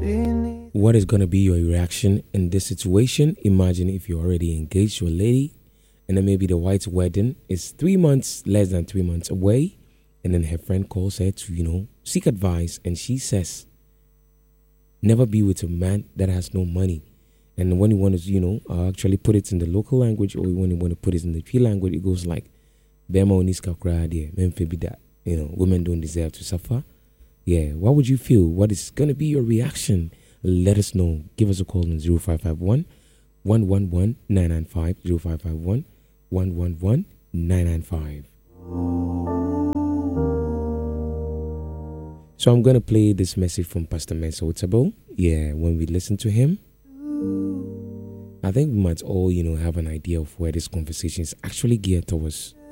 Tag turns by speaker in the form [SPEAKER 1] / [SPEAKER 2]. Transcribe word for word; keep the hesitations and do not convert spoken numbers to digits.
[SPEAKER 1] What is going to be your reaction in this situation? Imagine if you're already engaged to a lady and then maybe the white wedding is three months, less than three months away. And then her friend calls her to, you know, seek advice. And she says, never be with a man that has no money. And when you want to, you know, uh, actually put it in the local language, or when you want to put it in the P language, it goes like, Bema oniska krade, memfebi that. You know, women don't deserve to suffer. Yeah, what would you feel? What is going to be your reaction? Let us know. Give us a call on zero five five one, one one one, nine nine five, zero five five one, one one one, nine nine five. So I'm going to play this message from Pastor Mensa Otabil. Yeah, when we listen to him, I think we might all, you know, have an idea of where this conversation is actually geared towards.